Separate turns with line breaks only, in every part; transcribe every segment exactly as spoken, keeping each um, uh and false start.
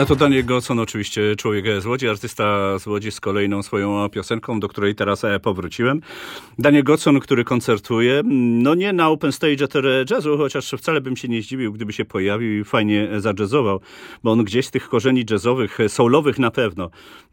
A to Daniel Godson, oczywiście człowiek z Łodzi, artysta z Łodzi z kolejną swoją piosenką, do której teraz powróciłem. Daniel Godson, który koncertuje, no nie na Open Stage Jazzu, chociaż wcale bym się nie zdziwił, gdyby się pojawił i fajnie zadżezował, bo on gdzieś z tych korzeni jazzowych, soulowych na pewno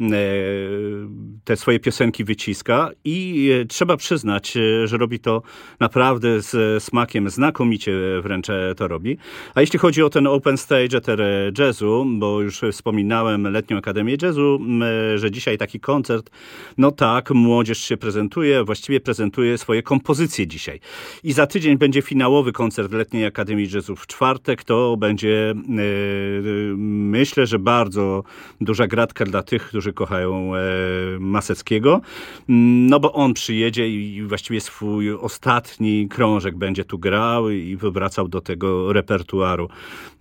te swoje piosenki wyciska i trzeba przyznać, że robi to naprawdę z smakiem, znakomicie wręcz to robi. A jeśli chodzi o ten Open Stage Jazzu, bo już wspominałem Letnią Akademię Jazzu, że dzisiaj taki koncert, no tak, młodzież się prezentuje, właściwie prezentuje swoje kompozycje dzisiaj. I za tydzień będzie finałowy koncert Letniej Akademii Jazzu w czwartek. To będzie, myślę, że bardzo duża gratka dla tych, którzy kochają Maseckiego, no bo on przyjedzie i właściwie swój ostatni krążek będzie tu grał i wywracał do tego repertuaru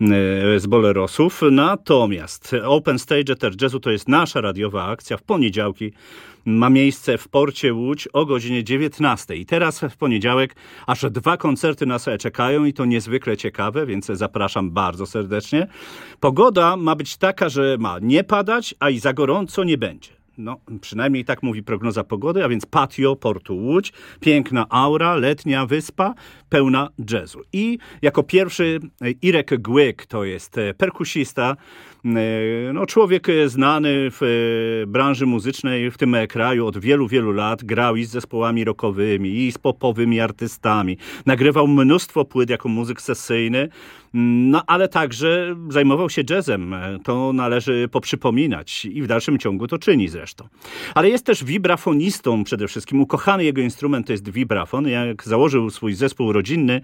z bolerosów. Natomiast Open Stage Jazzu to jest nasza radiowa akcja w poniedziałki. Ma miejsce w Porcie Łódź o godzinie dziewiętnastej. I teraz w poniedziałek aż dwa koncerty nas czekają i to niezwykle ciekawe, więc zapraszam bardzo serdecznie. Pogoda ma być taka, że ma nie padać, a i za gorąco nie będzie. No, przynajmniej tak mówi prognoza pogody, a więc patio Portu Łódź, piękna aura, letnia wyspa, pełna jazzu. I jako pierwszy Irek Głyk, to jest perkusista, no człowiek znany w branży muzycznej w tym kraju od wielu, wielu lat. Grał i z zespołami rockowymi, i z popowymi artystami. Nagrywał mnóstwo płyt jako muzyk sesyjny, no ale także zajmował się jazzem. To należy poprzypominać i w dalszym ciągu to czyni zresztą. Ale jest też wibrafonistą przede wszystkim. Ukochany jego instrument to jest wibrafon. Jak założył swój zespół rodzinny,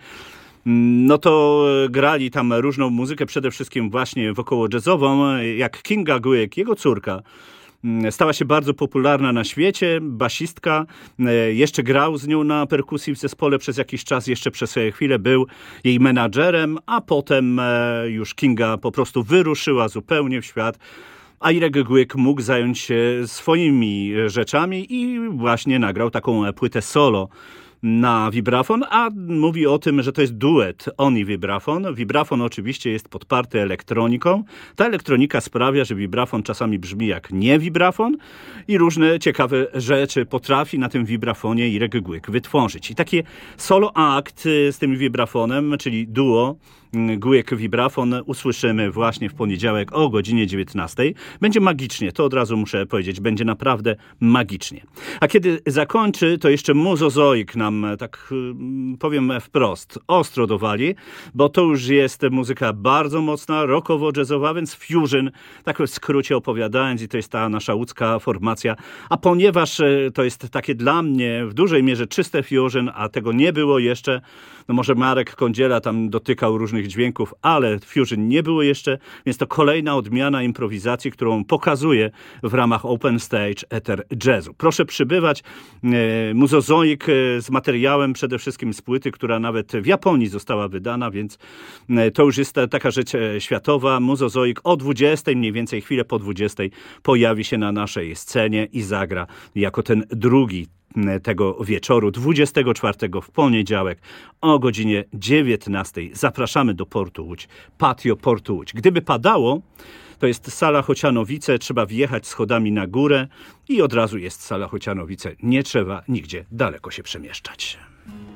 no to grali tam różną muzykę, przede wszystkim właśnie wokoło jazzową, jak Kinga Głyk, jego córka. Stała się bardzo popularna na świecie, basistka, jeszcze grał z nią na perkusji w zespole przez jakiś czas, jeszcze przez chwilę był jej menadżerem, a potem już Kinga po prostu wyruszyła zupełnie w świat, a Irek Głyk mógł zająć się swoimi rzeczami i właśnie nagrał taką płytę solo na wibrafon, a mówi o tym, że to jest duet on i wibrafon. Wibrafon oczywiście jest podparty elektroniką. Ta elektronika sprawia, że wibrafon czasami brzmi jak nie wibrafon i różne ciekawe rzeczy potrafi na tym wibrafonie Irek Głyk wytworzyć. I takie solo akt z tym wibrafonem, czyli duo Głyk wibrafon, usłyszymy właśnie w poniedziałek o godzinie dziewiętnastej. Będzie magicznie, to od razu muszę powiedzieć, będzie naprawdę magicznie. A kiedy zakończy, to jeszcze Muzozoik nam, tak powiem wprost, ostro dowali, bo to już jest muzyka bardzo mocna, rockowo-jazzowa, więc fusion, tak w skrócie opowiadając, i to jest ta nasza łódzka formacja. A ponieważ to jest takie dla mnie w dużej mierze czyste fusion, a tego nie było jeszcze, no może Marek Kądziela tam dotykał różnych dźwięków, ale fusion nie było jeszcze, więc to kolejna odmiana improwizacji, którą pokazuję w ramach Open Stage Ether Jazzu. Proszę przybywać. E, Muzozoik e, z materiałem przede wszystkim z płyty, która nawet w Japonii została wydana, więc e, to już jest ta, taka rzecz e, światowa. Muzozoik o dwudziestej, mniej więcej chwilę po dwudziestej pojawi się na naszej scenie i zagra jako ten drugi tego wieczoru, dwudziestego czwartego w poniedziałek o godzinie dziewiętnastej. Zapraszamy do Portu Łódź, patio Portu Łódź. Gdyby padało, to jest sala Chocianowice, trzeba wjechać schodami na górę i od razu jest sala Chocianowice. Nie trzeba nigdzie daleko się przemieszczać.